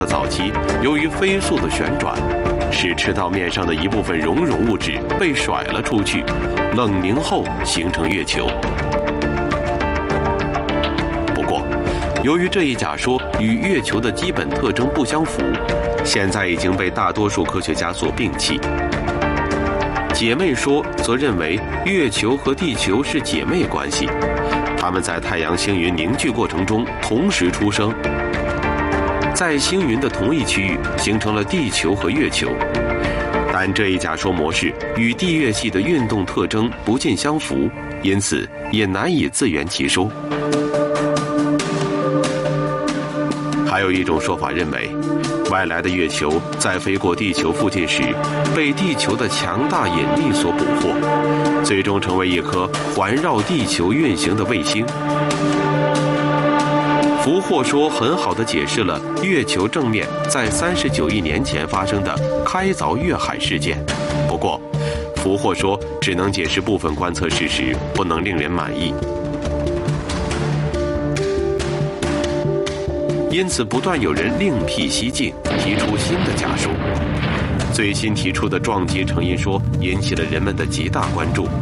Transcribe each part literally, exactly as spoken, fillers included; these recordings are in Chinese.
早期，由于飞速的旋转，使赤道面上的一部分熔融物质被甩了出去，冷凝后形成月球。不过，由于这一假说与月球的基本特征不相符，现在已经被大多数科学家所摒弃。姐妹说则认为月球和地球是姐妹关系，它们在太阳星云凝聚过程中同时出生。在星云的同一区域形成了地球和月球，但这一假说模式与地月系的运动特征不尽相符，因此也难以自圆其说。还有一种说法认为，外来的月球在飞过地球附近时，被地球的强大引力所捕获，最终成为一颗环绕地球运行的卫星。福霍说很好地解释了月球正面在三十九亿年前发生的开凿月海事件。不过，福霍说只能解释部分观测事实，不能令人满意。因此，不断有人另辟蹊径，提出新的假说。最新提出的撞击成因说引起了人们的极大关注。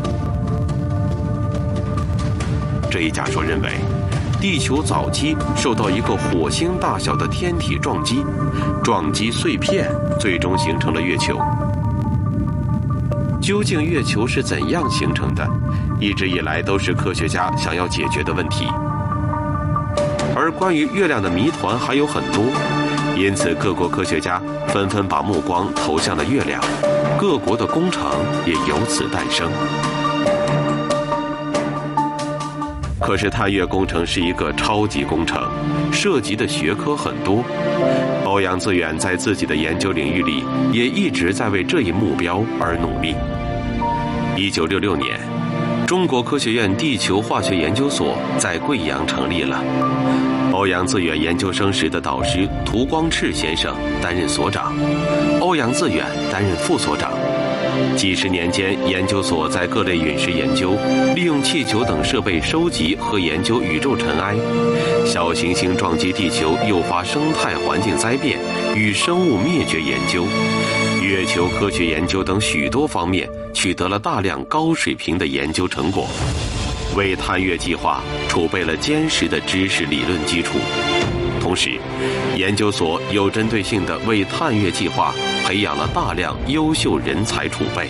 这一假说认为，地球早期受到一个火星大小的天体撞击，撞击碎片最终形成了月球。究竟月球是怎样形成的，一直以来都是科学家想要解决的问题。而关于月亮的谜团还有很多，因此各国科学家纷纷把目光投向了月亮，各国的工程也由此诞生。可是探月工程是一个超级工程，涉及的学科很多。欧阳自远在自己的研究领域里也一直在为这一目标而努力。一九六六年，中国科学院地球化学研究所在贵阳成立了。欧阳自远研究生时的导师涂光赤先生担任所长，欧阳自远担任副所长。几十年间，研究所在各类陨石研究，利用气球等设备收集和研究宇宙尘埃，小行星撞击地球诱发生态环境灾变与生物灭绝研究，月球科学研究等许多方面取得了大量高水平的研究成果，为探月计划储备了坚实的知识理论基础。同时，研究所有针对性地为探月计划培养了大量优秀人才储备。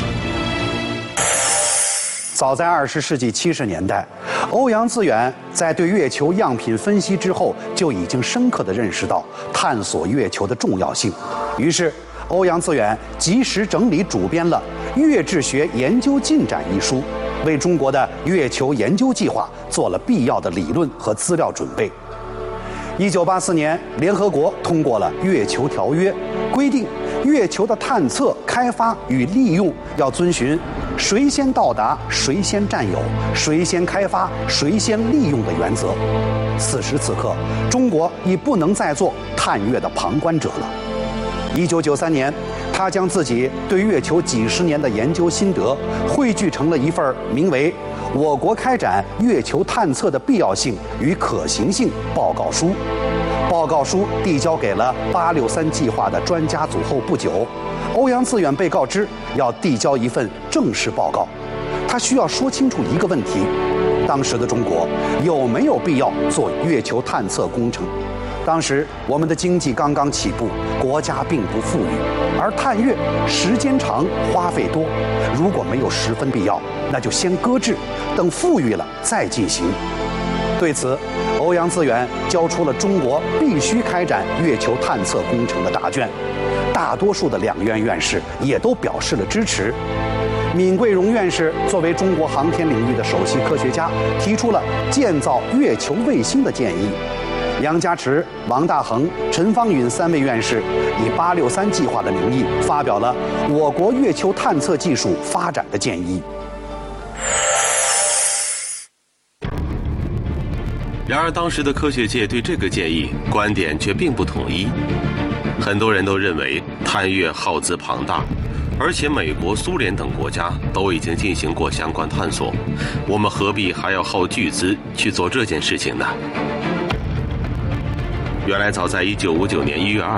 早在二十世纪七十年代，欧阳自远在对月球样品分析之后，就已经深刻地认识到探索月球的重要性。于是，欧阳自远及时整理主编了《月质学研究进展》一书，为中国的月球研究计划做了必要的理论和资料准备。一九八四年，联合国通过了《月球条约》，规定月球的探测、开发与利用要遵循谁先到达谁先占有，谁先开发谁先利用的原则。此时此刻，中国已不能再做探月的旁观者了。一九九三年，他将自己对月球几十年的研究心得汇聚成了一份名为《我国开展月球探测的必要性与可行性》报告书。报告书递交给了八六三计划的专家组后不久，欧阳自远被告知要递交一份正式报告。他需要说清楚一个问题：当时的中国有没有必要做月球探测工程？当时我们的经济刚刚起步，国家并不富裕，而探月时间长、花费多，如果没有十分必要，那就先搁置，等富裕了再进行。对此，欧阳自远交出了中国必须开展月球探测工程的答卷，大多数的两院院士也都表示了支持。闵贵荣院士作为中国航天领域的首席科学家，提出了建造月球卫星的建议。杨家池、王大珩、陈方允三位院士以八六三计划的名义发表了我国月球探测技术发展的建议。 然而，当时的科学界对这个建议观点却并不统一。很多人都认为探月耗资庞大，而且美国、苏联等国家都已经进行过相关探索，我们何必还要耗巨资去做这件事情呢？ 原来早在一九五九年一月二